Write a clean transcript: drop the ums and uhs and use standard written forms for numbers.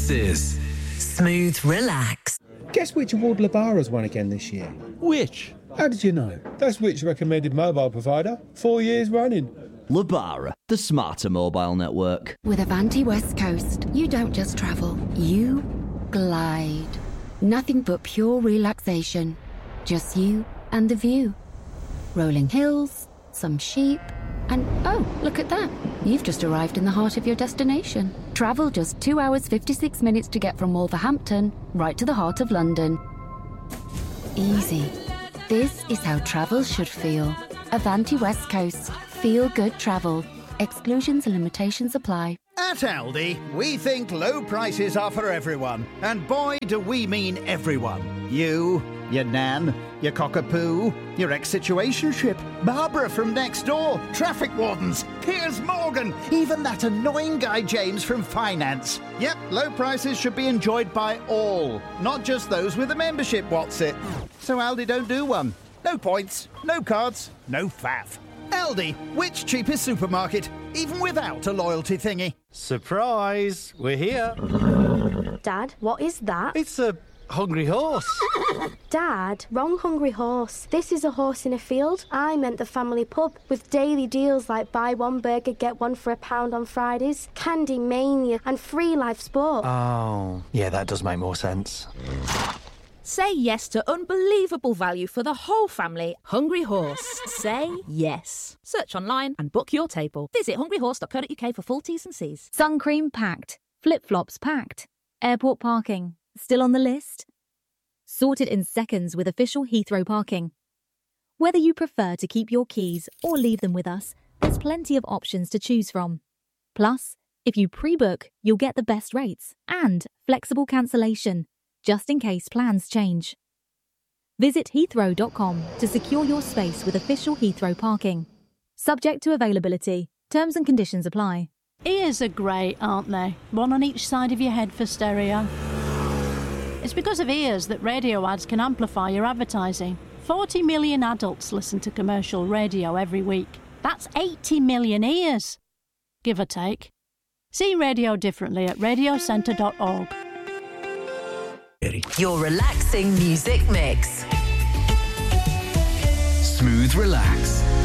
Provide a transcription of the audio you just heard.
Prices. Smooth Relax. Guess which award Labara's won again this year? Which? How did you know? That's which recommended mobile provider 4 years running. Labara, the smarter mobile network. With Avanti West Coast, you don't just travel, you glide. Nothing but pure relaxation. Just you and the view. Rolling hills, some sheep, and oh, look at that. You've just arrived in the heart of your destination. Travel just 2 hours 56 minutes to get from Wolverhampton right to the heart of London. Easy. This is how travel should feel. Avanti West Coast. Feel good travel. Exclusions and limitations apply. At Aldi, we think low prices are for everyone. And boy, do we mean everyone. You, your nan, your cockapoo, your ex-situationship, Barbara from next door, traffic wardens, Piers Morgan, even that annoying guy James from finance. Yep, low prices should be enjoyed by all, not just those with a membership, what's it? So Aldi don't do one. No points, no cards, no faff. Aldi, which cheapest supermarket, even without a loyalty thingy? Surprise! We're here. Dad, what is that? It's a hungry horse. Dad, wrong hungry horse. This is a horse in a field. I meant the family pub with daily deals like buy one burger, get one for £1 on Fridays, Candy Mania and free live sport. Oh, yeah, that does make more sense. Say yes to unbelievable value for the whole family. Hungry Horse. Say yes. Search online and book your table. Visit hungryhorse.co.uk for full T's and C's. Sun cream packed. Flip-flops packed. Airport parking. Still on the list? Sorted in seconds with official Heathrow parking. Whether you prefer to keep your keys or leave them with us, there's plenty of options to choose from. Plus, if you pre-book, you'll get the best rates and flexible cancellation, just in case plans change. Visit heathrow.com to secure your space with official Heathrow parking. Subject to availability. Terms and conditions apply. Ears are great, aren't they? One on each side of your head for stereo. It's because of ears that radio ads can amplify your advertising. 40 million adults listen to commercial radio every week. That's 80 million ears, give or take. See radio differently at radiocentre.org. Your relaxing music mix. Smooth Relax.